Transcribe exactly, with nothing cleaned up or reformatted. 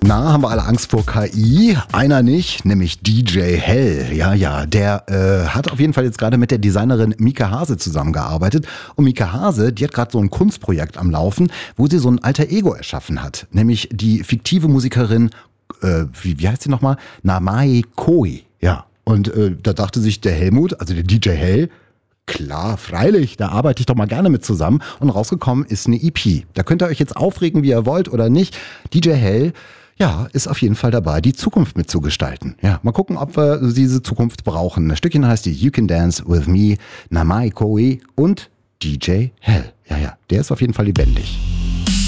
Na, haben wir alle Angst vor K I? Einer nicht, nämlich D J Hell. Ja, ja, der äh, hat auf jeden Fall jetzt gerade mit der Designerin Mika Hase zusammengearbeitet. Und Mika Hase, die hat gerade so ein Kunstprojekt am Laufen, wo sie so ein alter Ego erschaffen hat. Nämlich die fiktive Musikerin, äh, wie, wie heißt sie nochmal? Namae Koi. Ja, und äh, da dachte sich der Helmut, also der D J Hell, klar, freilich, da arbeite ich doch mal gerne mit zusammen. Und rausgekommen ist eine E P. Da könnt ihr euch jetzt aufregen, wie ihr wollt oder nicht. D J Hell, ja, ist auf jeden Fall dabei, die Zukunft mitzugestalten. Ja, mal gucken, ob wir diese Zukunft brauchen. Das Stückchen heißt die You Can Dance With Me, Namae Koi und D J Hell. Ja, ja, der ist auf jeden Fall lebendig.